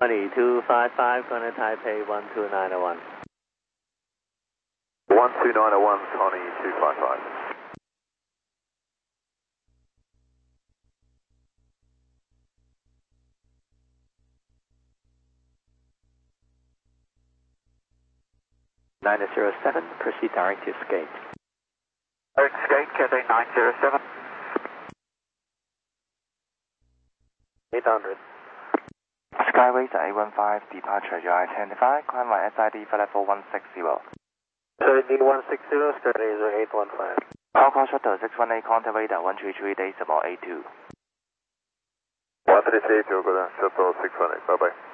255, Contact Taipei 12901. 12901, Connie 255. (907), proceed direct to escape. Direct escape, Cathay 907. 800. Skyways A15, departure, you are identified, climb by SID for level 160. SID 160, Skytracer 815. Hong Kong Shuttle 618, contact radar 133, decimal 82. 138, Yokoda, Shuttle 618, bye bye.